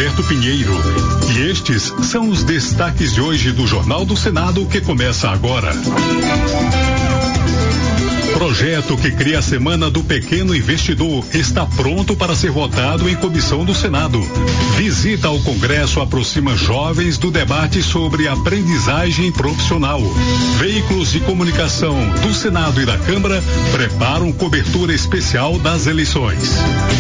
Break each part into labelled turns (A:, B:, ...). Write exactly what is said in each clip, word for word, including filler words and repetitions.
A: Roberto Pinheiro. E estes são os destaques de hoje do Jornal do Senado, que começa agora. Projeto que cria a Semana do Pequeno Investidor está pronto para ser votado em comissão do Senado. Visita ao Congresso aproxima jovens do debate sobre aprendizagem profissional. Veículos de comunicação do Senado e da Câmara preparam cobertura especial das eleições.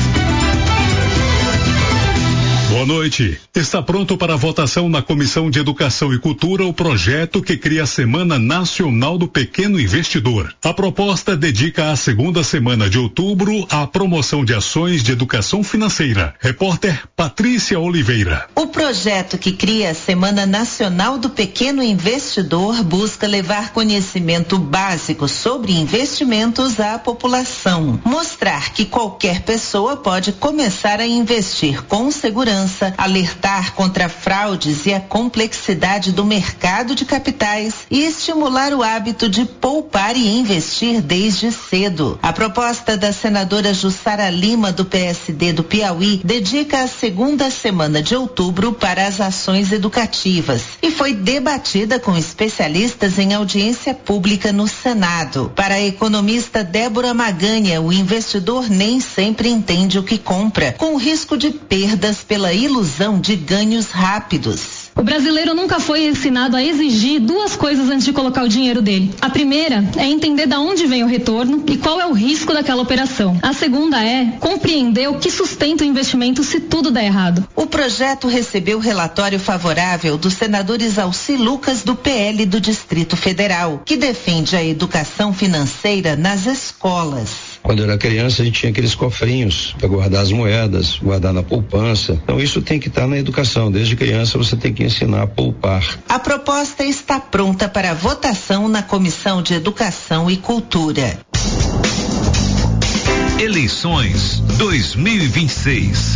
A: Boa noite. Está pronto para votação na Comissão de Educação e Cultura o projeto que cria a Semana Nacional do Pequeno Investidor. A proposta dedica a segunda semana de outubro à promoção de ações de educação financeira. Repórter Patrícia Oliveira.
B: O projeto que cria a Semana Nacional do Pequeno Investidor busca levar conhecimento básico sobre investimentos à população. Mostrar que qualquer pessoa pode começar a investir com segurança, alertar contra fraudes e a complexidade do mercado de capitais e estimular o hábito de poupar e investir desde cedo. A proposta da senadora Jussara Lima, do P S D do Piauí, dedica a segunda semana de outubro para as ações educativas e foi debatida com especialistas em audiência pública no Senado. Para a economista Débora Maganha, o investidor nem sempre entende o que compra, com o risco de perdas pela ilusão de ganhos rápidos.
C: O brasileiro nunca foi ensinado a exigir duas coisas antes de colocar o dinheiro dele. A primeira é entender de onde vem o retorno e qual é o risco daquela operação. A segunda é compreender o que sustenta o investimento se tudo der errado.
B: O projeto recebeu relatório favorável dos senadores Alci Lucas, do P L do Distrito Federal, que defende a educação financeira nas escolas.
D: Quando eu era criança, a gente tinha aqueles cofrinhos para guardar as moedas, guardar na poupança. Então isso tem que estar na educação. Desde criança você tem que ensinar a poupar.
B: A proposta está pronta para votação na Comissão de Educação e Cultura.
E: Eleições dois mil e vinte e seis.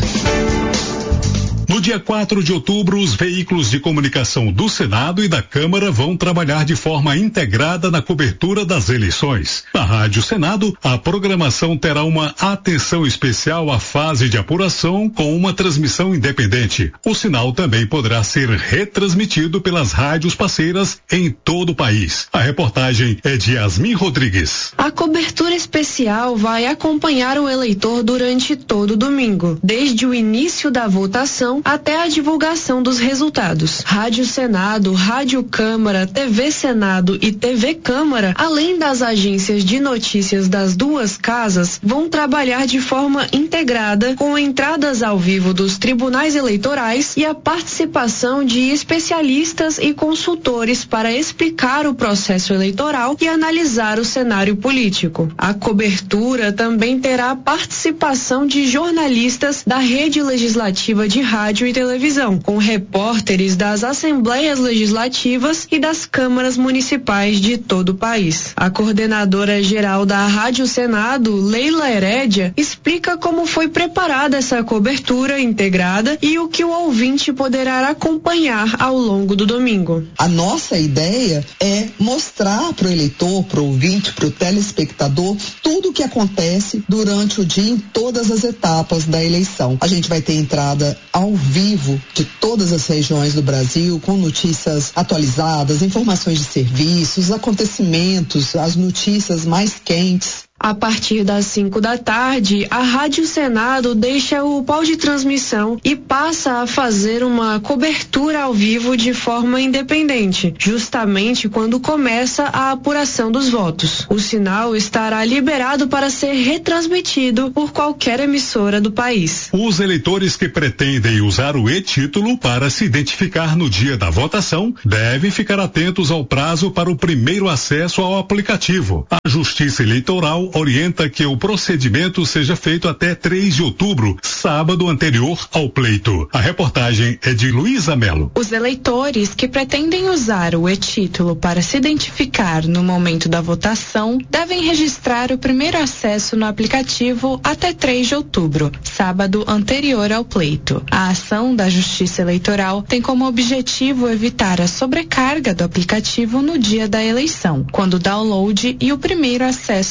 A: No dia quatro de outubro, os veículos de comunicação do Senado e da Câmara vão trabalhar de forma integrada na cobertura das eleições. Na Rádio Senado, a programação terá uma atenção especial à fase de apuração com uma transmissão independente. O sinal também poderá ser retransmitido pelas rádios parceiras em todo o país. A reportagem é de Yasmin Rodrigues.
F: A cobertura especial vai acompanhar o eleitor durante todo o domingo, desde o início da votação até a divulgação dos resultados. Rádio Senado, Rádio Câmara, T V Senado e T V Câmara, além das agências de notícias das duas casas, vão trabalhar de forma integrada com entradas ao vivo dos tribunais eleitorais e a participação de especialistas e consultores para explicar o processo eleitoral e analisar o cenário político. A cobertura também terá a participação de jornalistas da Rede Legislativa de Rádio Rádio e televisão, com repórteres das Assembleias Legislativas e das câmaras municipais de todo o país. A coordenadora geral da Rádio Senado, Leila Herédia, explica como foi preparada essa cobertura integrada e o que o ouvinte poderá acompanhar ao longo do domingo.
G: A nossa ideia é mostrar para o eleitor, para o ouvinte, para o telespectador, tudo o que acontece durante o dia em todas as etapas da eleição. A gente vai ter entrada ao vivo de todas as regiões do Brasil, com notícias atualizadas, informações de serviços, acontecimentos, as notícias mais quentes.
F: A partir das cinco da tarde, a Rádio Senado deixa o pau de transmissão e passa a fazer uma cobertura ao vivo de forma independente, justamente quando começa a apuração dos votos. O sinal estará liberado para ser retransmitido por qualquer emissora do país.
A: Os eleitores que pretendem usar o e-título para se identificar no dia da votação devem ficar atentos ao prazo para o primeiro acesso ao aplicativo. A Justiça Eleitoral orienta que o procedimento seja feito até três de outubro, sábado anterior ao pleito. A reportagem é de Luísa Melo.
H: Os eleitores que pretendem usar o e-título para se identificar no momento da votação devem registrar o primeiro acesso no aplicativo até três de outubro, sábado anterior ao pleito. A ação da Justiça Eleitoral tem como objetivo evitar a sobrecarga do aplicativo no dia da eleição, quando o download e o primeiro acesso serão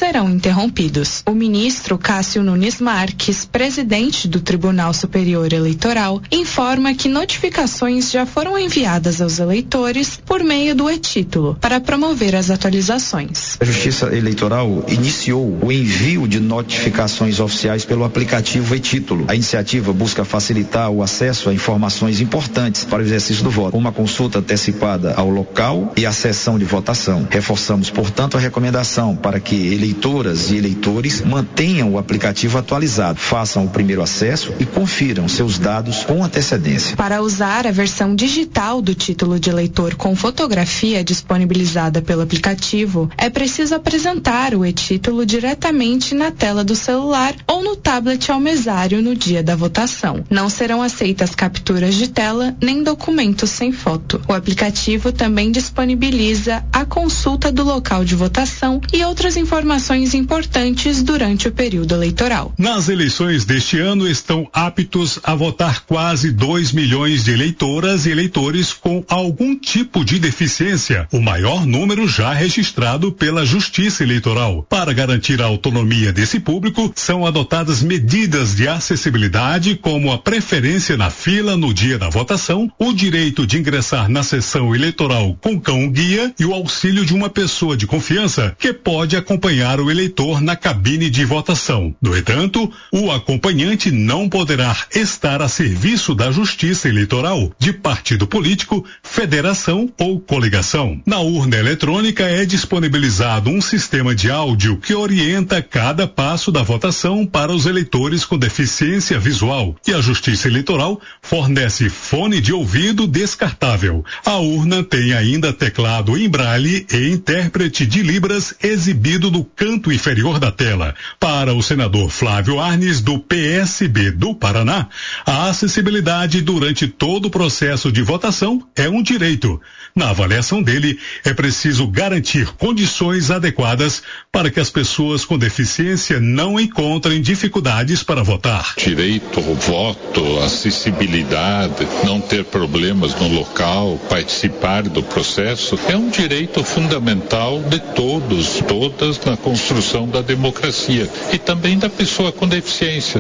H: serão interrompidos. O ministro Cássio Nunes Marques, presidente do Tribunal Superior Eleitoral, informa que notificações já foram enviadas aos eleitores por meio do e-título para promover as atualizações.
I: A Justiça Eleitoral iniciou o envio de notificações oficiais pelo aplicativo e-título. A iniciativa busca facilitar o acesso a informações importantes para o exercício do voto, uma consulta antecipada ao local e a sessão de votação. Reforçamos, portanto, a recomendação para que eleitoras e eleitores mantenham o aplicativo atualizado, façam o primeiro acesso e confiram seus dados com antecedência.
H: Para usar a versão digital do título de eleitor com fotografia disponibilizada pelo aplicativo, é preciso apresentar o e-título diretamente na tela do celular ou no tablet ao mesário no dia da votação. Não serão aceitas capturas de tela nem documentos sem foto. O aplicativo também disponibiliza a consulta do local de votação e outras informações importantes durante o período eleitoral.
A: Nas eleições deste ano estão aptos a votar quase dois milhões de eleitoras e eleitores com algum tipo de deficiência, o maior número já registrado pela Justiça Eleitoral. Para garantir a autonomia desse público, são adotadas medidas de acessibilidade como a preferência na fila no dia da votação, o direito de ingressar na sessão eleitoral com cão-guia e o auxílio de uma pessoa de confiança que pode acompanhar o eleitor na cabine de votação. No entanto, o acompanhante não poderá estar a serviço da Justiça Eleitoral, de partido político, federação ou coligação. Na urna eletrônica é disponibilizado um sistema de áudio que orienta cada passo da votação para os eleitores com deficiência visual, e a Justiça Eleitoral fornece fone de ouvido descartável. A urna tem ainda teclado em braille e intérprete de Libras exibido no canto inferior da tela. Para o senador Flávio Arnes, do P S B do Paraná, a acessibilidade durante todo o processo de votação é um direito. Na avaliação dele, é preciso garantir condições adequadas para que as pessoas com deficiência não encontrem dificuldades para votar.
J: Direito ao voto, acessibilidade, não ter problemas no local, participar do processo, é um direito fundamental de todos, todas na construção da democracia e também da pessoa com deficiência.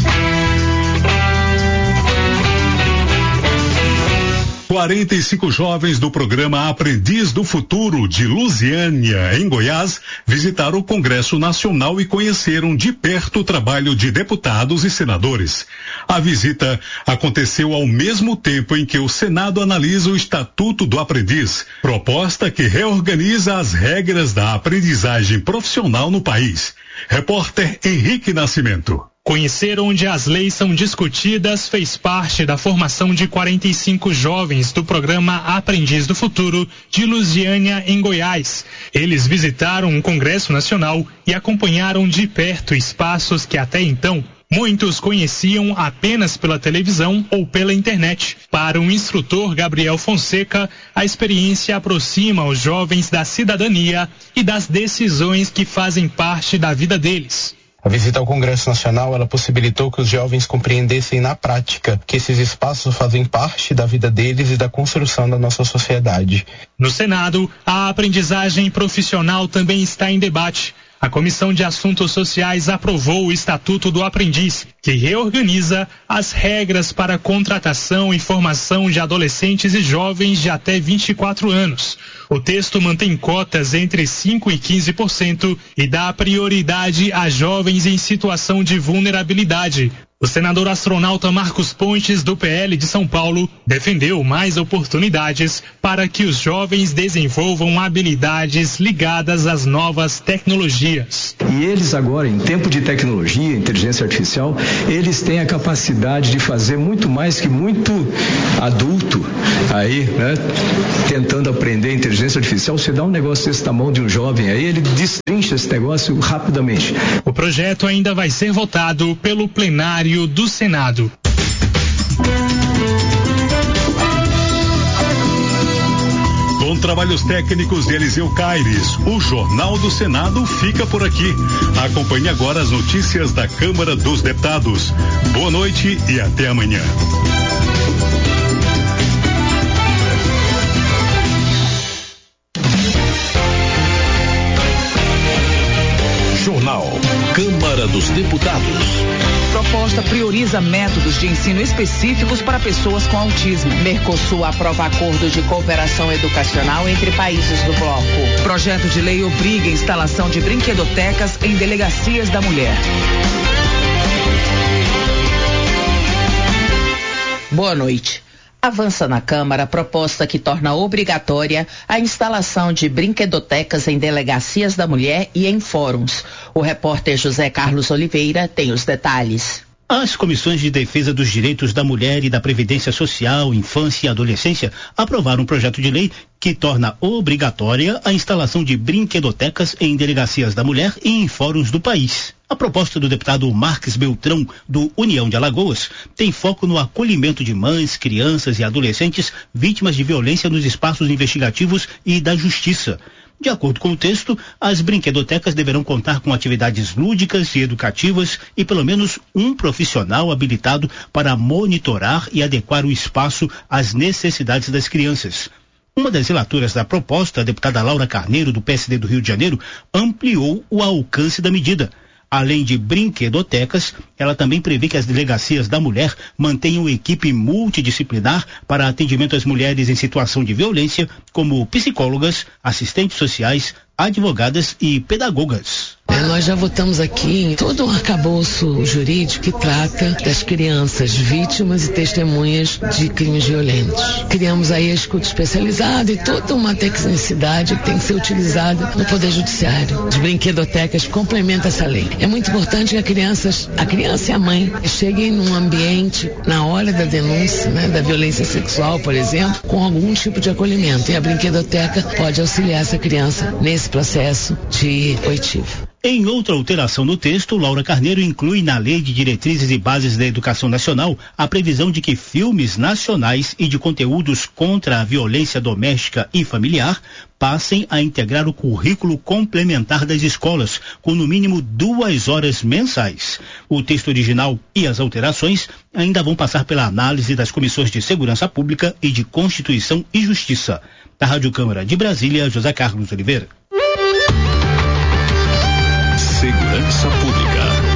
A: quarenta e cinco jovens do programa Aprendiz do Futuro de Lusiânia, em Goiás, visitaram o Congresso Nacional e conheceram de perto o trabalho de deputados e senadores. A visita aconteceu ao mesmo tempo em que o Senado analisa o Estatuto do Aprendiz, proposta que reorganiza as regras da aprendizagem profissional no país. Repórter Henrique Nascimento.
K: Conhecer onde as leis são discutidas fez parte da formação de quarenta e cinco jovens do programa Aprendiz do Futuro de Lusiânia, em Goiás. Eles visitaram o Congresso Nacional e acompanharam de perto espaços que até então muitos conheciam apenas pela televisão ou pela internet. Para o instrutor Gabriel Fonseca, a experiência aproxima os jovens da cidadania e das decisões que fazem parte da vida deles.
L: A visita ao Congresso Nacional, ela possibilitou que os jovens compreendessem na prática que esses espaços fazem parte da vida deles e da construção da nossa sociedade.
K: No Senado, a aprendizagem profissional também está em debate. A Comissão de Assuntos Sociais aprovou o Estatuto do Aprendiz, que reorganiza as regras para contratação e formação de adolescentes e jovens de até vinte e quatro anos. O texto mantém cotas entre cinco e quinze por cento e dá prioridade a jovens em situação de vulnerabilidade. O senador astronauta Marcos Pontes, do P L de São Paulo, defendeu mais oportunidades para que os jovens desenvolvam habilidades ligadas às novas tecnologias.
M: E eles agora, em tempo de tecnologia, inteligência artificial, eles têm a capacidade de fazer muito mais que muito adulto aí, né? Tentando aprender inteligência artificial. Você dá um negócio desse na mão de um jovem aí, ele destrincha esse negócio rapidamente.
K: O projeto ainda vai ser votado pelo plenário do Senado.
A: Com trabalhos técnicos de Eliseu Caires, o Jornal do Senado fica por aqui. Acompanhe agora as notícias da Câmara dos Deputados. Boa noite e até amanhã.
N: dos Deputados.
O: Proposta prioriza métodos de ensino específicos para pessoas com autismo.
B: Mercosul aprova acordo de cooperação educacional entre países do bloco.
O: Projeto de lei obriga a instalação de brinquedotecas em delegacias da mulher.
B: Boa noite. Avança na Câmara a proposta que torna obrigatória a instalação de brinquedotecas em delegacias da mulher e em fóruns. O repórter José Carlos Oliveira tem os detalhes.
P: As comissões de defesa dos direitos da mulher e da Previdência Social, Infância e Adolescência aprovaram um projeto de lei que torna obrigatória a instalação de brinquedotecas em delegacias da mulher e em fóruns do país. A proposta do deputado Marques Beltrão, do União de Alagoas, tem foco no acolhimento de mães, crianças e adolescentes vítimas de violência nos espaços investigativos e da justiça. De acordo com o texto, as brinquedotecas deverão contar com atividades lúdicas e educativas e pelo menos um profissional habilitado para monitorar e adequar o espaço às necessidades das crianças. Uma das relatoras da proposta, a deputada Laura Carneiro, do P S D do Rio de Janeiro, ampliou o alcance da medida. Além de brinquedotecas, ela também prevê que as delegacias da mulher mantenham equipe multidisciplinar para atendimento às mulheres em situação de violência, como psicólogas, assistentes sociais, advogadas e pedagogas.
Q: É, nós já votamos aqui todo um arcabouço jurídico que trata das crianças vítimas e testemunhas de crimes violentos. Criamos aí a escuta especializada e toda uma tecnicidade que tem que ser utilizada no Poder Judiciário. As brinquedotecas complementam essa lei. É muito importante que a criança, a criança e a mãe cheguem num ambiente, na hora da denúncia, né, da violência sexual, por exemplo, com algum tipo de acolhimento. E a brinquedoteca pode auxiliar essa criança nesse processo de coitivo.
P: Em outra alteração no texto, Laura Carneiro inclui na Lei de Diretrizes e Bases da Educação Nacional a previsão de que filmes nacionais e de conteúdos contra a violência doméstica e familiar passem a integrar o currículo complementar das escolas, com no mínimo duas horas mensais. O texto original e as alterações ainda vão passar pela análise das comissões de Segurança Pública e de Constituição e Justiça. Da Rádio Câmara de Brasília, José Carlos Oliveira.
E: Segurança Pública.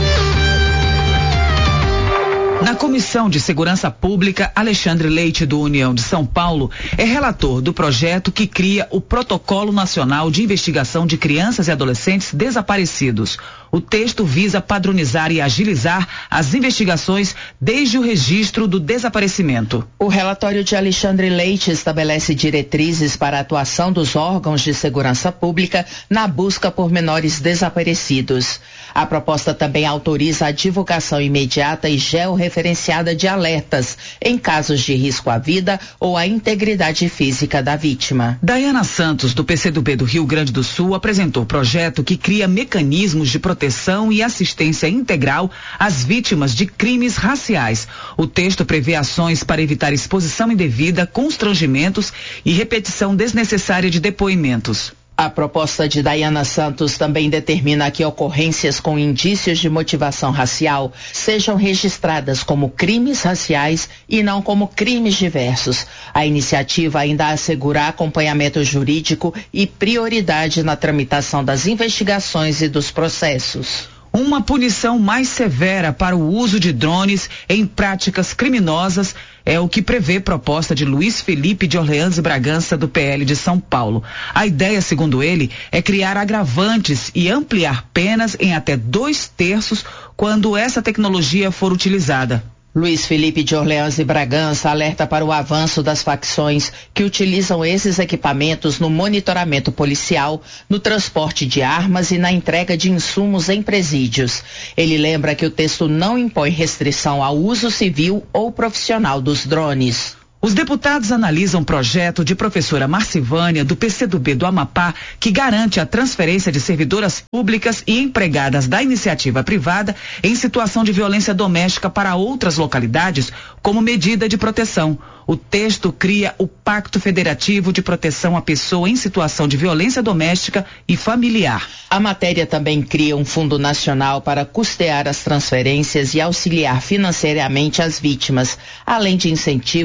O: Na Comissão de Segurança Pública, Alexandre Leite, do União de São Paulo, é relator do projeto que cria o Protocolo Nacional de Investigação de Crianças e Adolescentes Desaparecidos. O texto visa padronizar e agilizar as investigações desde o registro do desaparecimento.
B: O relatório de Alexandre Leite estabelece diretrizes para a atuação dos órgãos de segurança pública na busca por menores desaparecidos. A proposta também autoriza a divulgação imediata e georreferenciada de alertas em casos de risco à vida ou à integridade física da vítima.
O: Daiana Santos, do P C do B do Rio Grande do Sul, apresentou o projeto que cria mecanismos de proteção e assistência integral às vítimas de crimes raciais. O texto prevê ações para evitar exposição indevida, constrangimentos e repetição desnecessária de depoimentos.
B: A proposta de Daiana Santos também determina que ocorrências com indícios de motivação racial sejam registradas como crimes raciais e não como crimes diversos. A iniciativa ainda assegura acompanhamento jurídico e prioridade na tramitação das investigações e dos processos.
O: Uma punição mais severa para o uso de drones em práticas criminosas é o que prevê proposta de Luiz Felipe de Orleans e Bragança, do P L de São Paulo. A ideia, segundo ele, é criar agravantes e ampliar penas em até dois terços quando essa tecnologia for utilizada.
B: Luiz Felipe de Orleans e Bragança alerta para o avanço das facções que utilizam esses equipamentos no monitoramento policial, no transporte de armas e na entrega de insumos em presídios. Ele lembra que o texto não impõe restrição ao uso civil ou profissional dos drones.
O: Os deputados analisam um projeto de professora Marcivânia, do P C do B do Amapá, que garante a transferência de servidoras públicas e empregadas da iniciativa privada em situação de violência doméstica para outras localidades, como medida de proteção. O texto cria o Pacto Federativo de Proteção à Pessoa em Situação de Violência Doméstica e Familiar.
B: A matéria também cria um fundo nacional para custear as transferências e auxiliar financeiramente as vítimas, além de incentivos para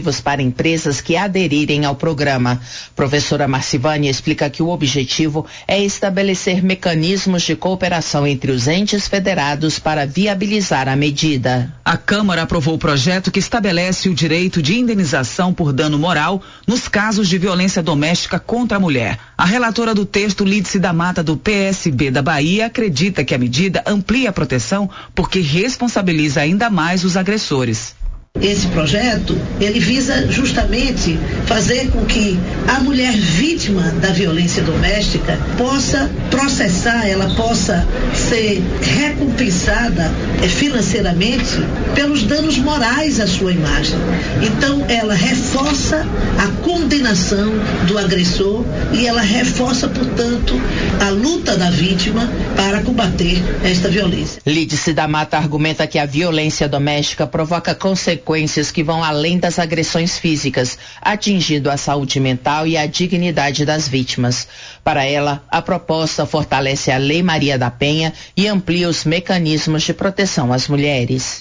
B: empresas que aderirem ao programa. Professora Marcivânia explica que o objetivo é estabelecer mecanismos de cooperação entre os entes federados para viabilizar a medida.
O: A Câmara aprovou o projeto que estabelece o direito de indenização por dano moral nos casos de violência doméstica contra a mulher. A relatora do texto, Lídice da Mata, do P S B da Bahia, acredita que a medida amplia a proteção porque responsabiliza ainda mais os agressores.
N: Esse projeto, ele visa justamente fazer com que a mulher vítima da violência doméstica possa processar, ela possa ser recompensada financeiramente pelos danos morais à sua imagem. Então, ela reforça a condenação do agressor e ela reforça, portanto, a luta da vítima para combater esta violência.
B: Lídice da Mata argumenta que a violência doméstica provoca consequências consequências que vão além das agressões físicas, atingindo a saúde mental e a dignidade das vítimas. Para ela, a proposta fortalece a Lei Maria da Penha e amplia os mecanismos de proteção às mulheres.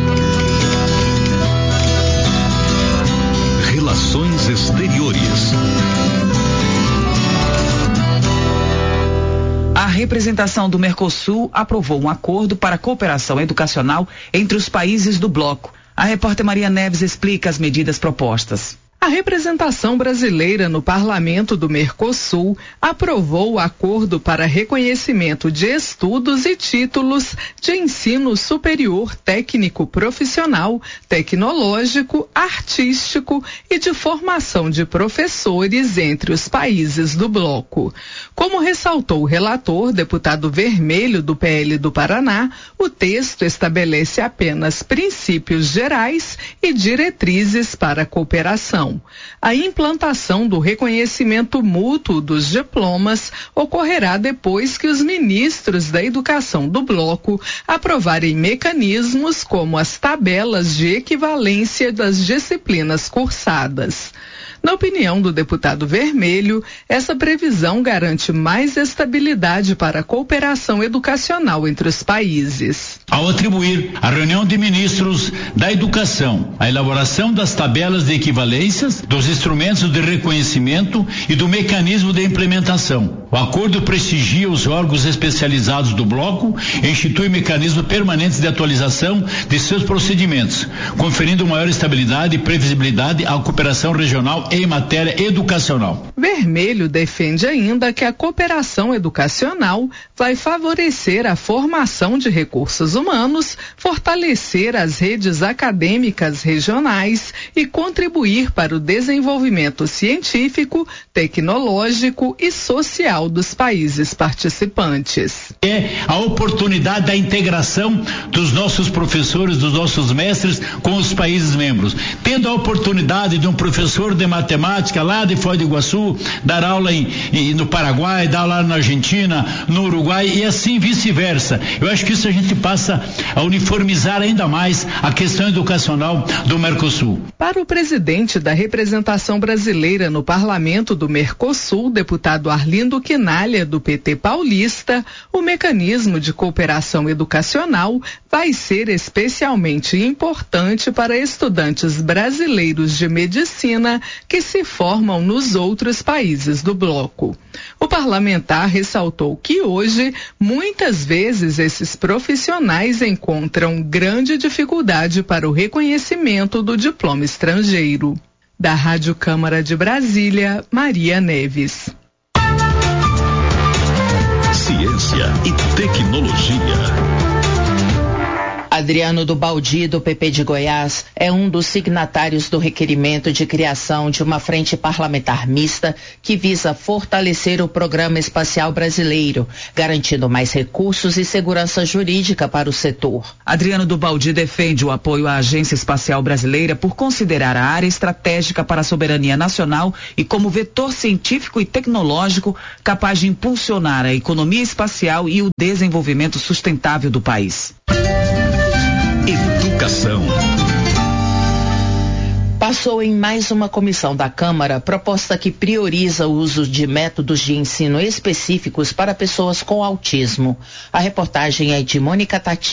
E: Relações Exteriores.
O: A representação do Mercosul aprovou um acordo para cooperação educacional entre os países do bloco. A repórter Maria Neves explica as medidas propostas.
R: A representação brasileira no Parlamento do Mercosul aprovou o acordo para reconhecimento de estudos e títulos de ensino superior técnico profissional, tecnológico, artístico e de formação de professores entre os países do bloco. Como ressaltou o relator, deputado Vermelho do P L do Paraná, o texto estabelece apenas princípios gerais e diretrizes para a cooperação. A implantação do reconhecimento mútuo dos diplomas ocorrerá depois que os ministros da educação do bloco aprovarem mecanismos como as tabelas de equivalência das disciplinas cursadas. Na opinião do deputado Vermelho, essa previsão garante mais estabilidade para a cooperação educacional entre os países.
S: Ao atribuir à reunião de ministros da educação a elaboração das tabelas de equivalências, dos instrumentos de reconhecimento e do mecanismo de implementação, o acordo prestigia os órgãos especializados do bloco e institui mecanismos permanentes de atualização de seus procedimentos, conferindo maior estabilidade e previsibilidade à cooperação regional em matéria educacional.
R: Vermelho defende ainda que a cooperação educacional vai favorecer a formação de recursos humanos, fortalecer as redes acadêmicas regionais e contribuir para o desenvolvimento científico, tecnológico e social dos países participantes.
S: É a oportunidade da integração dos nossos professores, dos nossos mestres com os países membros. Tendo a oportunidade de um professor de matemática lá de Foz do Iguaçu dar aula em, em, no Paraguai, dar aula na Argentina, no Uruguai e assim vice-versa. Eu acho que isso a gente passa a uniformizar ainda mais a questão educacional do Mercosul.
R: Para o presidente da representação brasileira no Parlamento do Mercosul, deputado Arlindo Quinalha, do P T paulista, o mecanismo de cooperação educacional vai ser especialmente importante para estudantes brasileiros de medicina que se formam nos outros países do bloco. O parlamentar ressaltou que hoje, muitas vezes, esses profissionais encontram grande dificuldade para o reconhecimento do diploma estrangeiro. Da Rádio Câmara de Brasília, Maria Neves.
E: Ciência e tecnologia.
B: Adriano do Baldi, do P P de Goiás, é um dos signatários do requerimento de criação de uma frente parlamentar mista que visa fortalecer o Programa Espacial Brasileiro, garantindo mais recursos e segurança jurídica para o setor.
O: Adriano do Baldi defende o apoio à Agência Espacial Brasileira por considerar a área estratégica para a soberania nacional e como vetor científico e tecnológico capaz de impulsionar a economia espacial e o desenvolvimento sustentável do país.
E: Educação.
B: Passou em mais uma comissão da Câmara proposta que prioriza o uso de métodos de ensino específicos para pessoas com autismo. A reportagem é de Mônica Tati.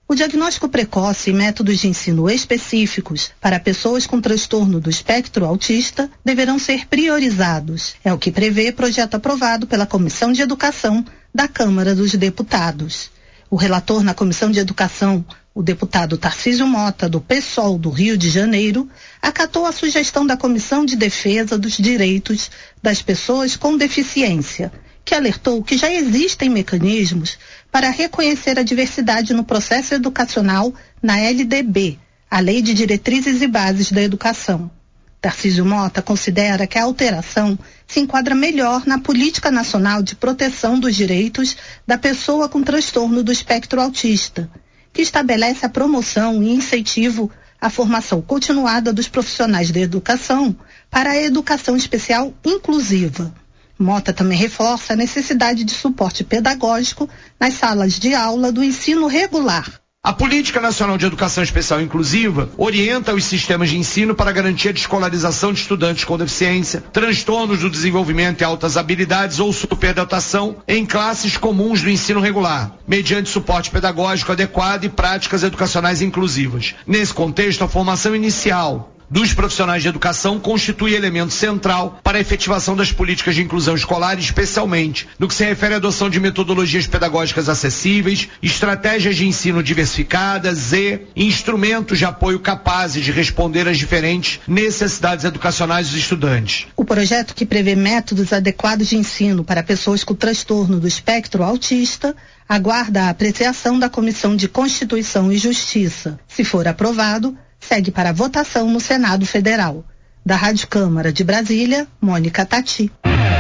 T: O diagnóstico precoce e métodos de ensino específicos para pessoas com transtorno do espectro autista deverão ser priorizados. É o que prevê projeto aprovado pela Comissão de Educação da Câmara dos Deputados. O relator na Comissão de Educação, o deputado Tarcísio Mota, do PSOL do Rio de Janeiro, acatou a sugestão da Comissão de Defesa dos Direitos das Pessoas com Deficiência, que alertou que já existem mecanismos para reconhecer a diversidade no processo educacional na L D B, a Lei de Diretrizes e Bases da Educação. Tarcísio Mota considera que a alteração se enquadra melhor na Política Nacional de Proteção dos Direitos da Pessoa com Transtorno do Espectro Autista, que estabelece a promoção e incentivo à formação continuada dos profissionais da educação para a educação especial inclusiva. Mota também reforça a necessidade de suporte pedagógico nas salas de aula do ensino regular.
U: A Política Nacional de Educação Especial Inclusiva orienta os sistemas de ensino para garantir a escolarização de estudantes com deficiência, transtornos do desenvolvimento e altas habilidades ou superdotação em classes comuns do ensino regular, mediante suporte pedagógico adequado e práticas educacionais inclusivas. Nesse contexto, a formação inicial dos profissionais de educação constitui elemento central para a efetivação das políticas de inclusão escolar, especialmente no que se refere à adoção de metodologias pedagógicas acessíveis, estratégias de ensino diversificadas e instrumentos de apoio capazes de responder às diferentes necessidades educacionais dos estudantes.
T: O projeto, que prevê métodos adequados de ensino para pessoas com transtorno do espectro autista, aguarda a apreciação da Comissão de Constituição e Justiça. Se for aprovado, segue para votação no Senado Federal. Da Rádio Câmara de Brasília, Mônica Tati.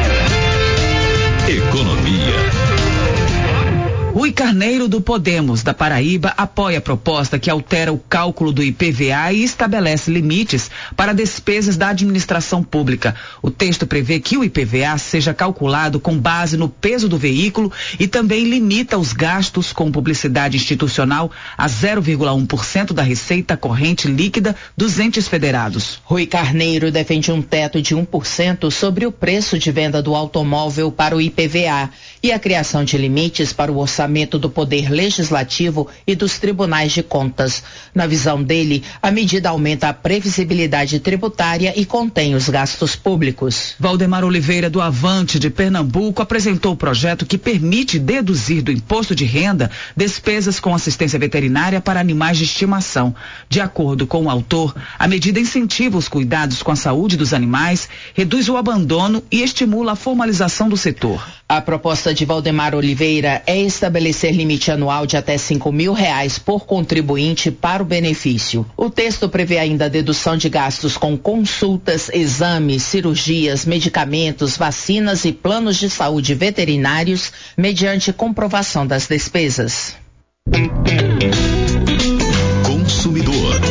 E: Economia.
O: Rui Carneiro, do Podemos, da Paraíba, apoia a proposta que altera o cálculo do I P V A e estabelece limites para despesas da administração pública. O texto prevê que o I P V A seja calculado com base no peso do veículo e também limita os gastos com publicidade institucional a zero vírgula um por cento da receita corrente líquida dos entes federados.
B: Rui Carneiro defende um teto de um por cento sobre o preço de venda do automóvel para o I P V A e a criação de limites para o orçamento do Poder Legislativo e dos Tribunais de Contas. Na visão dele, a medida aumenta a previsibilidade tributária e contém os gastos públicos.
O: Valdemar Oliveira, do Avante de Pernambuco, apresentou o projeto que permite deduzir do imposto de renda despesas com assistência veterinária para animais de estimação. De acordo com o autor, a medida incentiva os cuidados com a saúde dos animais, reduz o abandono e estimula a formalização do setor.
B: A proposta de Valdemar Oliveira é estabelecer limite anual de até cinco mil reais por contribuinte para o benefício. O texto prevê ainda a dedução de gastos com consultas, exames, cirurgias, medicamentos, vacinas e planos de saúde veterinários, mediante comprovação das despesas.
E: Consumidor.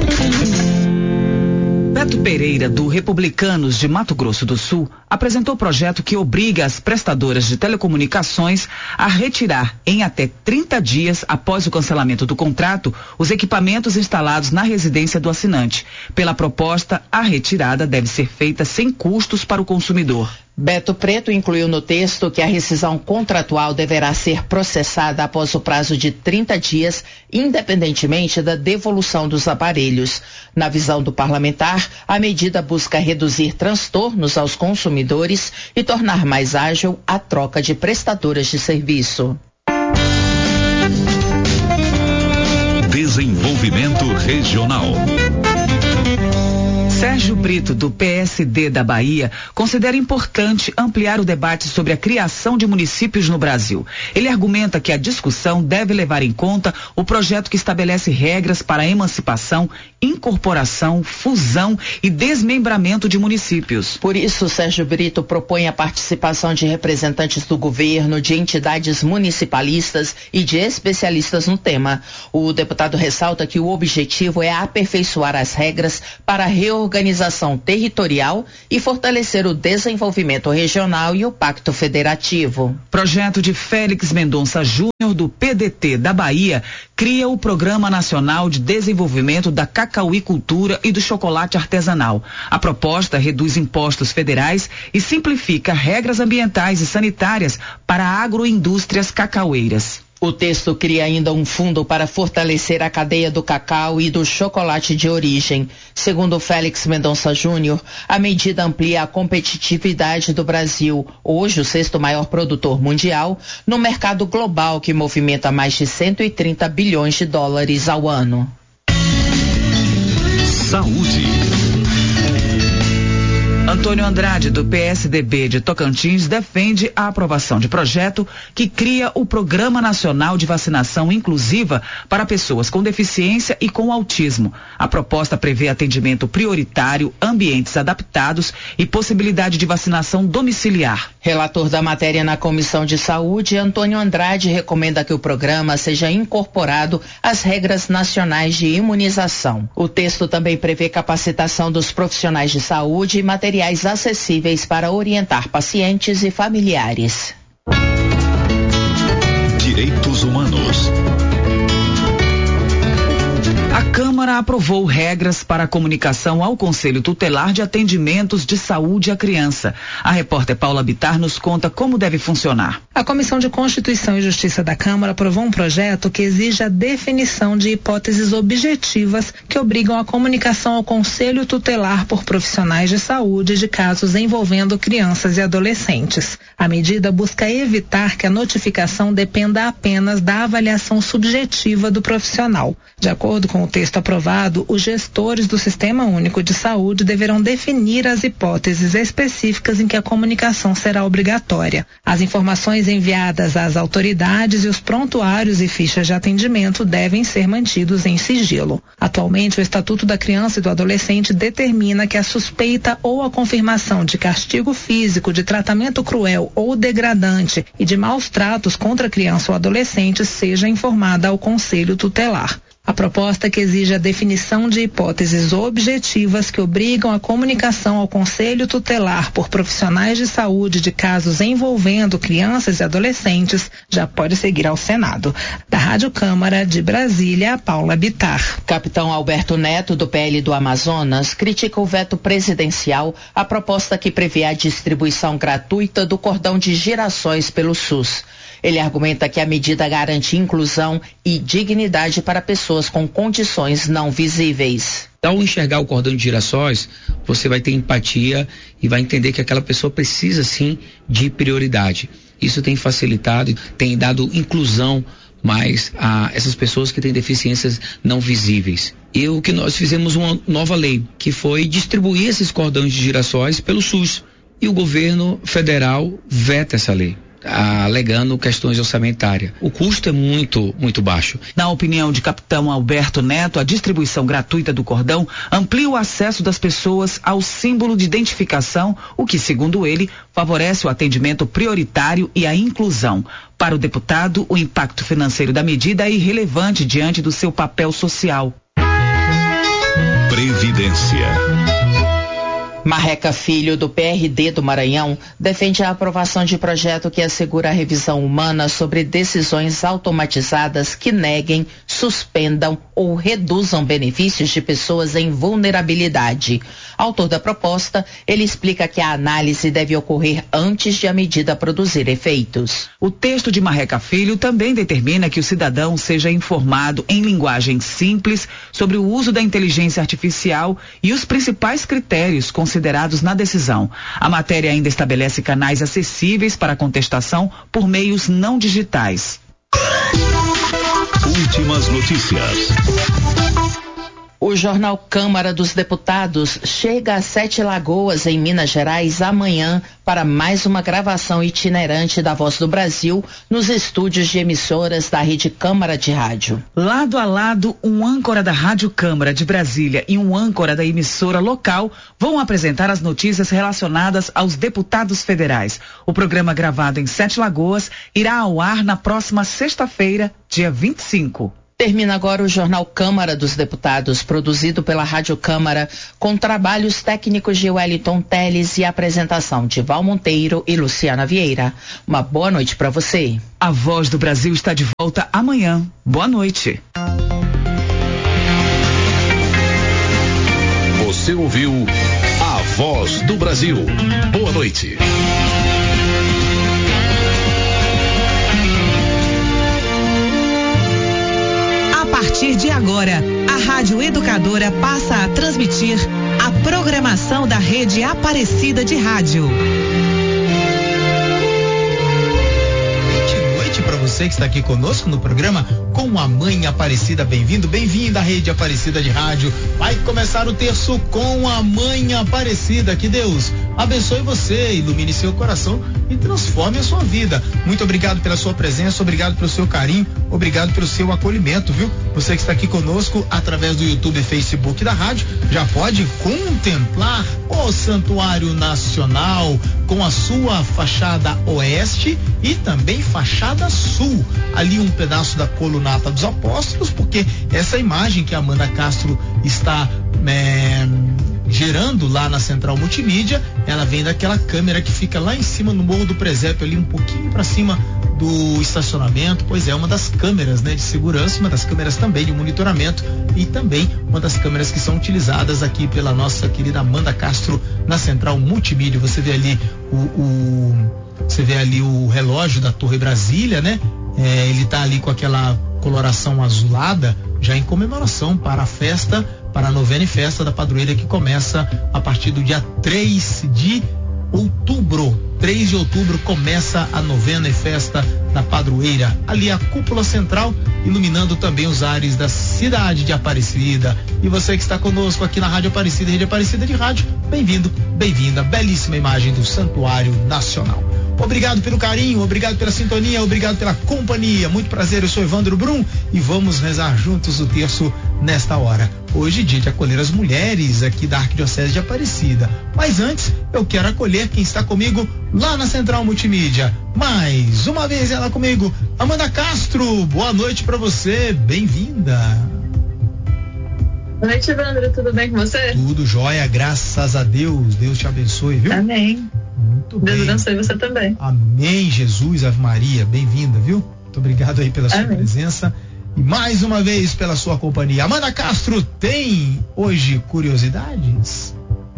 O: Beto Pereira, do Republicanos de Mato Grosso do Sul, apresentou projeto que obriga as prestadoras de telecomunicações a retirar em até trinta dias após o cancelamento do contrato os equipamentos instalados na residência do assinante. Pela proposta, a retirada deve ser feita sem custos para o consumidor.
B: Beto Preto incluiu no texto que a rescisão contratual deverá ser processada após o prazo de trinta dias, independentemente da devolução dos aparelhos. Na visão do parlamentar, a medida busca reduzir transtornos aos consumidores e tornar mais ágil a troca de prestadoras de serviço.
E: Desenvolvimento regional.
O: Sérgio Brito, do P S D da Bahia, considera importante ampliar o debate sobre a criação de municípios no Brasil. Ele argumenta que a discussão deve levar em conta o projeto que estabelece regras para a emancipação, incorporação, fusão e desmembramento de municípios.
B: Por isso, Sérgio Brito propõe a participação de representantes do governo, de entidades municipalistas e de especialistas no tema. O deputado ressalta que o objetivo é aperfeiçoar as regras para a reorganização organização territorial e fortalecer o desenvolvimento regional e o pacto federativo.
O: Projeto de Félix Mendonça Júnior, do P D T da Bahia, cria o Programa Nacional de Desenvolvimento da Cacauicultura e do Chocolate Artesanal. A proposta reduz impostos federais e simplifica regras ambientais e sanitárias para agroindústrias cacaueiras.
B: O texto cria ainda um fundo para fortalecer a cadeia do cacau e do chocolate de origem. Segundo Félix Mendonça Júnior, a medida amplia a competitividade do Brasil, hoje o sexto maior produtor mundial, no mercado global que movimenta mais de cento e trinta bilhões de dólares ao ano.
E: Saúde.
O: Antônio Andrade, do P S D B de Tocantins, defende a aprovação de projeto que cria o Programa Nacional de Vacinação Inclusiva para pessoas com deficiência e com autismo. A proposta prevê atendimento prioritário, ambientes adaptados e possibilidade de vacinação domiciliar.
B: Relator da matéria na Comissão de Saúde, Antônio Andrade recomenda que o programa seja incorporado às regras nacionais de imunização. O texto também prevê capacitação dos profissionais de saúde e materiais acessíveis para orientar pacientes e familiares.
E: Direitos Humanos.
O: A Câmara aprovou regras para a comunicação ao Conselho Tutelar de Atendimentos de Saúde à Criança. A repórter Paula Bittar nos conta como deve funcionar.
C: A Comissão de Constituição e Justiça da Câmara aprovou um projeto que exige a definição de hipóteses objetivas que obrigam a comunicação ao Conselho Tutelar por profissionais de saúde de casos envolvendo crianças e adolescentes. A medida busca evitar que a notificação dependa apenas da avaliação subjetiva do profissional. De acordo com o texto aprovado, os gestores do Sistema Único de Saúde deverão definir as hipóteses específicas em que a comunicação será obrigatória. As informações enviadas às autoridades e os prontuários e fichas de atendimento devem ser mantidos em sigilo. Atualmente, o Estatuto da Criança e do Adolescente determina que a suspeita ou a confirmação de castigo físico, de tratamento cruel ou degradante e de maus tratos contra a criança ou adolescente seja informada ao Conselho Tutelar. A proposta que exige a definição de hipóteses objetivas que obrigam a comunicação ao Conselho Tutelar por profissionais de saúde de casos envolvendo crianças e adolescentes já pode seguir ao Senado. Da Rádio Câmara de Brasília, Paula Bittar.
B: Capitão Alberto Neto, do P L do Amazonas, critica o veto presidencial à proposta que prevê a distribuição gratuita do cordão de girassóis pelo SUS. Ele argumenta que a medida garante inclusão e dignidade para pessoas com condições não visíveis.
V: Ao enxergar o cordão de girassóis, você vai ter empatia e vai entender que aquela pessoa precisa sim de prioridade. Isso tem facilitado, tem dado inclusão mais a essas pessoas que têm deficiências não visíveis. E o que nós fizemos uma nova lei, que foi distribuir esses cordões de girassóis pelo SUS. E o governo federal veta essa lei, alegando questões orçamentárias. O custo é muito, muito baixo.
O: Na opinião de Capitão Alberto Neto, a distribuição gratuita do cordão amplia o acesso das pessoas ao símbolo de identificação, o que, segundo ele, favorece o atendimento prioritário e a inclusão. Para o deputado, o impacto financeiro da medida é irrelevante diante do seu papel social.
E: Previdência.
B: Marreca Filho, do P R D do Maranhão, defende a aprovação de projeto que assegura a revisão humana sobre decisões automatizadas que neguem, suspendam ou reduzam benefícios de pessoas em vulnerabilidade. Autor da proposta, ele explica que a análise deve ocorrer antes de a medida produzir efeitos.
O: O texto de Marreca Filho também determina que o cidadão seja informado em linguagem simples sobre o uso da inteligência artificial e os principais critérios considerados na decisão. A matéria ainda estabelece canais acessíveis para contestação por meios não digitais.
E: Últimas notícias.
B: O jornal Câmara dos Deputados chega a Sete Lagoas, em Minas Gerais, amanhã para mais uma gravação itinerante da Voz do Brasil nos estúdios de emissoras da Rede Câmara de Rádio.
O: Lado a lado, um âncora da Rádio Câmara de Brasília e um âncora da emissora local vão apresentar as notícias relacionadas aos deputados federais. O programa, gravado em Sete Lagoas, irá ao ar na próxima sexta-feira, dia vinte e cinco.
B: Termina agora o jornal Câmara dos Deputados, produzido pela Rádio Câmara, com trabalhos técnicos de Wellington Teles e apresentação de Val Monteiro e Luciana Vieira. Uma boa noite para você.
O: A Voz do Brasil está de volta amanhã. Boa noite.
E: Você ouviu A Voz do Brasil. Boa noite.
D: de agora, a Rádio Educadora passa a transmitir a programação da Rede Aparecida de Rádio.
G: Para você que está aqui conosco no programa Com a Mãe Aparecida, bem-vindo, bem-vinda à Rede Aparecida de Rádio. Vai começar o terço Com a Mãe Aparecida. Que Deus abençoe você, ilumine seu coração e transforme a sua vida. Muito obrigado pela sua presença, obrigado pelo seu carinho, obrigado pelo seu acolhimento, viu? Você que está aqui conosco através do YouTube e Facebook da rádio, já pode contemplar o Santuário Nacional com a sua fachada oeste e também fachada sul. Ali um pedaço da colunata dos apóstolos, porque essa imagem que a Amanda Castro está é, gerando lá na Central Multimídia, ela vem daquela câmera que fica lá em cima no Morro do Presépio, ali um pouquinho para cima do estacionamento. Pois é, uma das câmeras, né, de segurança, uma das câmeras também de monitoramento e também uma das câmeras que são utilizadas aqui pela nossa querida Amanda Castro na Central Multimídia. Você vê ali o, o você vê ali o relógio da Torre Brasília, né? É, ele tá ali com aquela coloração azulada, já em comemoração para a festa, para a novena e festa da padroeira, que começa a partir do dia três de outubro. três de outubro começa a novena e festa da padroeira. Ali a cúpula central, iluminando também os ares da cidade de Aparecida. E você que está conosco aqui na Rádio Aparecida, Rede Aparecida de Rádio, bem-vindo, bem-vinda. Belíssima imagem do Santuário Nacional. Obrigado pelo carinho, obrigado pela sintonia, obrigado pela companhia. Muito prazer, eu sou Evandro Brum e vamos rezar juntos o terço nesta hora. Hoje, dia de acolher as mulheres aqui da Arquidiocese de Aparecida. Mas antes, eu quero acolher quem está comigo lá na Central Multimídia. Mais uma vez ela comigo, Amanda Castro. Boa noite para você, bem-vinda.
W: Boa noite, Evandro, tudo bem com você?
G: Tudo jóia, graças a Deus. Deus te abençoe, viu?
W: Amém.
G: Muito bem.
W: Deus abençoe você também.
G: Amém, Jesus, Ave Maria, bem-vinda, viu? Muito obrigado aí pela sua
W: Amém.
G: presença e mais uma vez pela sua companhia. Amanda Castro, tem hoje curiosidades?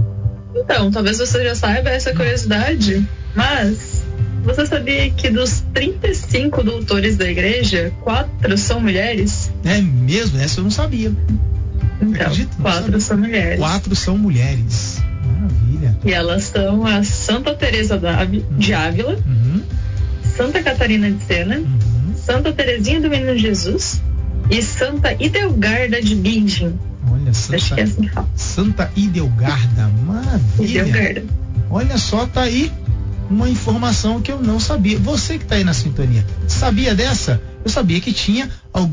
W: Então, talvez você já saiba essa curiosidade, mas você sabia que dos trinta e cinco doutores da igreja, quatro são mulheres?
G: É mesmo? Essa eu não sabia.
W: Então,
G: Acredita? Não
W: quatro
G: sabia.
W: são mulheres.
G: Quatro são mulheres. Maravilha.
W: E elas são a Santa Teresa de Ávila,
G: Uhum.
W: Santa Catarina de Sena,
G: Uhum.
W: Santa Terezinha do Menino Jesus e Santa Idelgarda de Bingen.
G: Olha, Santa,
W: Acho que é assim que fala.
G: Santa Idelgarda, maravilha.
W: Idelgarda.
G: Olha só, tá aí uma informação que eu não sabia. Você que tá aí na sintonia, sabia dessa? Eu sabia que tinha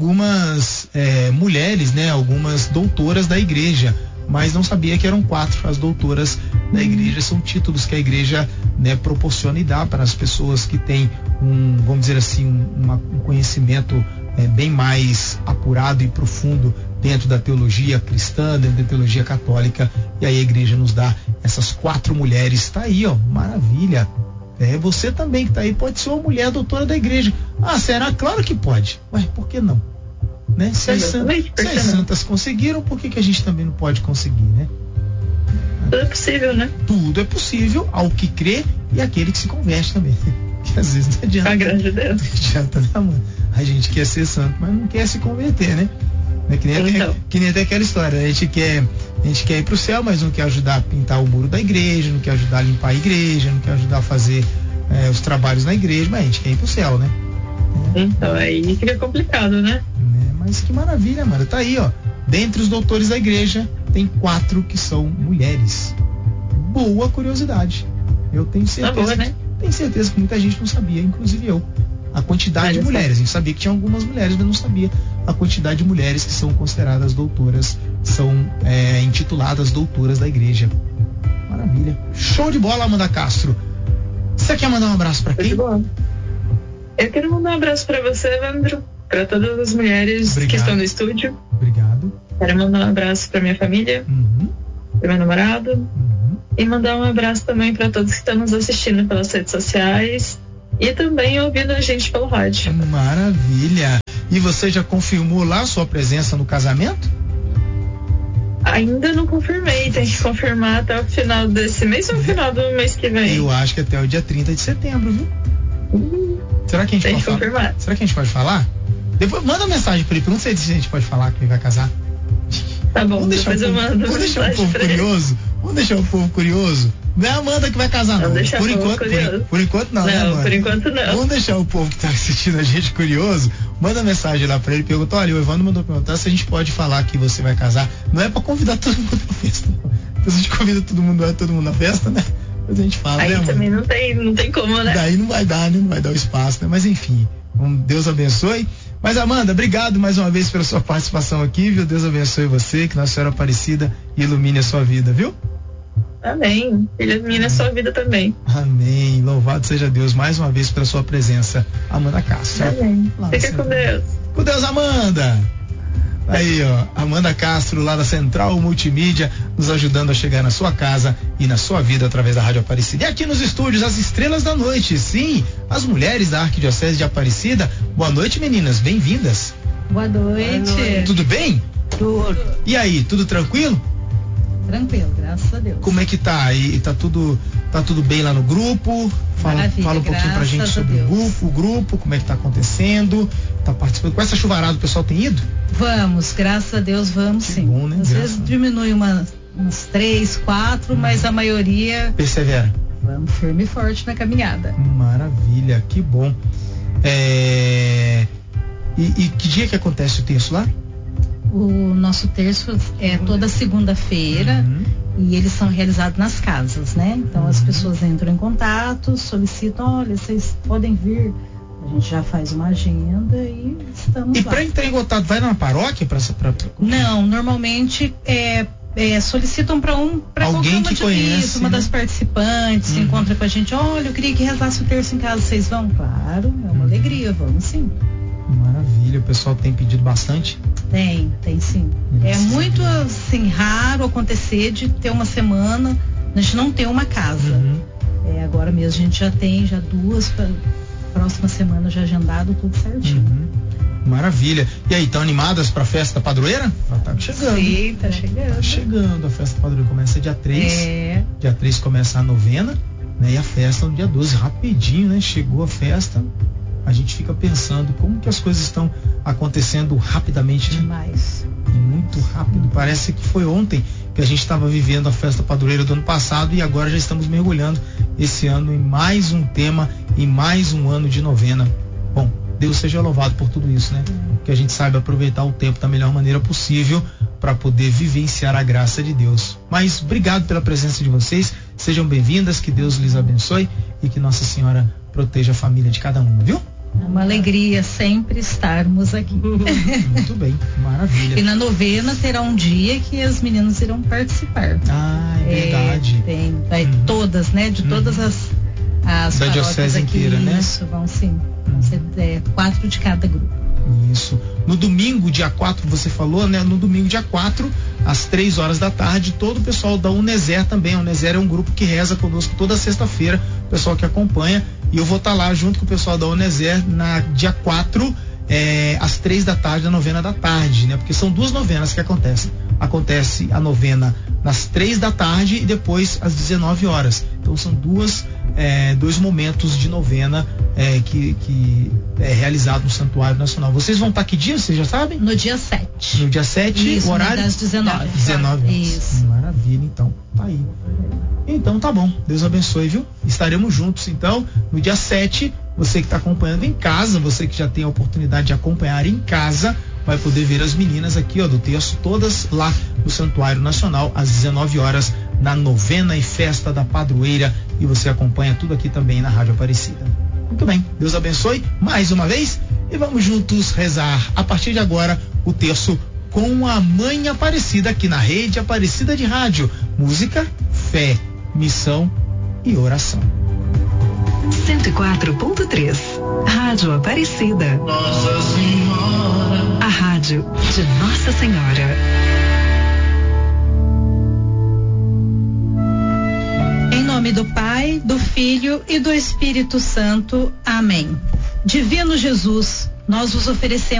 G: algumas é, mulheres, né? Algumas doutoras da igreja, mas não sabia que eram quatro as doutoras da igreja. São títulos que a igreja, né, proporciona e dá para as pessoas que têm um, vamos dizer assim, um, uma, um conhecimento é, bem mais apurado e profundo dentro da teologia cristã, dentro da teologia católica. E aí a igreja nos dá essas quatro mulheres. Tá aí, ó, maravilha. É, você também que tá aí pode ser uma mulher doutora da igreja. Ah, será? Claro que pode. Ué, por que não? Né? Se, as santas, se as santas conseguiram, por que, que a gente também não pode conseguir, né?
W: Tudo é possível, né?
G: Tudo é possível ao que crê e aquele que se converte também. Que às vezes não adianta.
W: A grande Deus.
G: Não adianta, né, mano? A gente quer ser santo, mas não quer se converter, né? É que, nem
W: então.
G: até, que nem até aquela história. A gente quer, a gente quer ir pro céu, mas não quer ajudar a pintar o muro da igreja, não quer ajudar a limpar a igreja, não quer ajudar a fazer é, os trabalhos na igreja, mas a gente quer ir pro céu, né?
W: Então aí fica complicado, né?
G: É, mas que maravilha, mano. Tá aí, ó. Dentre os doutores da igreja, tem quatro que são mulheres. Boa curiosidade. Eu tenho certeza.
W: Tá boa, né?
G: que, tenho certeza que muita gente não sabia, inclusive eu. A quantidade de mulheres. A gente sabia que tinha algumas mulheres, mas não sabia a quantidade de mulheres que são consideradas doutoras, são é, intituladas doutoras da igreja. Maravilha. Show de bola, Amanda Castro. Você quer mandar um abraço pra quem?
W: Eu quero mandar um abraço pra você, Evandro, pra todas as mulheres
G: Obrigado.
W: que estão no estúdio.
G: Obrigado.
W: Quero mandar um abraço pra minha família,
G: Uhum.
W: pro meu namorado,
G: Uhum.
W: e mandar um abraço também pra todos que estão nos assistindo pelas redes sociais e também ouvindo a gente pelo rádio.
G: Maravilha. E você já confirmou lá sua presença no casamento?
W: Ainda não confirmei, tem que confirmar até o final desse mês ou no final do mês que vem?
G: Eu acho que até o dia trinta de setembro, viu?
W: Uhum.
G: Será que a gente
W: Tem
G: pode
W: que confirmar.
G: falar? Será que a gente pode falar? Depois manda uma mensagem pra ele, pergunta se a gente pode falar que ele vai casar.
W: Tá bom,
G: vamos deixar
W: depois
G: o povo,
W: eu mando
G: vamos deixar o povo
W: pra ele.
G: curioso. Vamos deixar o povo curioso. Não é a Amanda que vai casar, não.
W: Vamos deixar
G: Por
W: o povo
G: enquanto, por,
W: curioso.
G: por enquanto não,
W: Não,
G: né, Amanda?
W: por enquanto não.
G: Vamos deixar o povo que tá assistindo a gente curioso. Manda mensagem lá pra ele, pergunta, olha, o Evandro mandou perguntar se a gente pode falar que você vai casar. Não é pra convidar todo mundo pra festa, não. Depois a gente convida todo mundo, é todo mundo na festa, né? Depois a gente fala,
W: Aí
G: né, Amanda?
W: também não tem, não tem como, né?
G: Daí não vai dar, né? Não vai dar o espaço, né? Mas enfim, um Deus abençoe. Mas Amanda, obrigado mais uma vez pela sua participação aqui, viu? Deus abençoe você, que Nossa Senhora Aparecida ilumine a sua vida, viu?
W: Amém. Ele ilumina a sua vida também.
G: Amém. Louvado seja Deus mais uma vez pela sua presença, Amanda Castro.
W: Amém. Fica com Deus.
G: Com Deus, Amanda. Aí, ó, Amanda Castro, lá da Central Multimídia, nos ajudando a chegar na sua casa e na sua vida através da Rádio Aparecida. E aqui nos estúdios, as estrelas da noite, sim, as mulheres da Arquidiocese de Aparecida. Boa noite, meninas, bem-vindas.
F: Boa noite. Boa noite.
G: Tudo bem?
F: Tudo.
G: E aí, tudo tranquilo?
F: Tranquilo, graças a Deus.
G: Como é que tá? E tá tudo, tá tudo bem lá no grupo? Fala,
F: Maravilha,
G: fala um pouquinho pra gente sobre o grupo, o grupo, como é que tá acontecendo, tá participando. Com essa chuvarada o pessoal tem ido?
F: Vamos, graças a Deus vamos
G: que
F: sim.
G: Bom, né?
F: Às
G: Graças
F: vezes diminui uma, uns três, quatro, hum. mas a maioria...
G: Persevera.
F: Vamos firme e forte na caminhada.
G: Maravilha, que bom. É... E, e que dia que acontece o terço lá?
F: O nosso terço é toda segunda-feira uhum. e eles são realizados nas casas, né? Então uhum. as pessoas entram em contato, solicitam, olha, vocês podem vir. A gente já faz uma agenda e estamos
G: e
F: lá.
G: E para entrar em contato, vai na paróquia? Pra, pra, pra...
F: Não, normalmente é, é, solicitam para um para
G: alguém que conhece,
F: isso, uma das participantes, uhum. encontra com a gente, olha, eu queria que rezasse o terço em casa, vocês vão? Claro, é uma uhum. alegria, vamos sim.
G: Maravilha, o pessoal tem pedido bastante?
F: Tem, tem sim. É muito assim, raro acontecer de ter uma semana, a gente não ter uma casa.
G: Uhum.
F: É, agora mesmo a gente já tem já duas, pra, próxima semana já agendado, tudo certinho.
G: Uhum. Maravilha. E aí, estão animadas para a festa da padroeira? Ela tá chegando.
F: Sim, tá chegando.
G: Tá chegando. A festa da padroeira começa dia três.
F: É.
G: Dia três começa a novena, né? E a festa no dia doze, rapidinho, né? Chegou a festa. A gente fica pensando como que as coisas estão acontecendo rapidamente, né?
F: Demais.
G: Muito rápido. Parece que foi ontem que a gente estava vivendo a festa padroeira do ano passado e agora já estamos mergulhando esse ano em mais um tema, em mais um ano de novena. Bom, Deus seja louvado por tudo isso, né? Que a gente saiba aproveitar o tempo da melhor maneira possível para poder vivenciar a graça de Deus. Mas obrigado pela presença de vocês. Sejam bem-vindas, que Deus lhes abençoe e que Nossa Senhora proteja a família de cada uma, viu?
F: É uma alegria sempre estarmos aqui.
G: Muito bem, maravilha.
F: E na novena terá um dia que as meninas irão participar.
G: Ah, é verdade.
F: É, tem, vai
G: uhum.
F: todas, né? De uhum. todas as, as
G: da
F: paróquias
G: diocese
F: aqui.
G: inteira, né?
F: Isso, vão sim. Vão ser é, quatro de cada grupo.
G: Isso. No domingo, dia quatro, você falou, né? No domingo, dia quatro, às três horas da tarde, todo o pessoal da Uneser também. A Uneser é um grupo que reza conosco toda sexta-feira, o pessoal que acompanha. E eu vou estar lá junto com o pessoal da Uneser na dia quatro, é, às três da tarde, na novena da tarde, né? Porque são duas novenas que acontecem. Acontece a novena nas três da tarde e depois às dezenove horas. Então são duas, é, dois momentos de novena é, que, que é realizado no Santuário Nacional. Vocês vão estar que dia, vocês já sabem?
F: No dia sete.
G: No dia sete,
F: Isso,
G: o horário?
F: Das dezenove.
G: dezenove horas.
F: Isso.
G: Maravilha, então. Tá aí. Então tá bom. Deus abençoe, viu? Estaremos juntos, então, no dia sete. Você que está acompanhando em casa, você que já tem a oportunidade de acompanhar em casa, vai poder ver as meninas aqui, ó, do terço, todas lá no Santuário Nacional, às dezenove horas, na novena e festa da padroeira. E você acompanha tudo aqui também na Rádio Aparecida. Muito bem, Deus abençoe mais uma vez e vamos juntos rezar a partir de agora o terço com a Mãe Aparecida aqui na Rede Aparecida de Rádio. Música, fé, missão e oração.
D: cento e quatro ponto três Rádio Aparecida.
H: Nossa Senhora.
D: A rádio de Nossa Senhora.
F: Em nome do Pai, do Filho e do Espírito Santo. Amém. Divino Jesus, nós vos oferecemos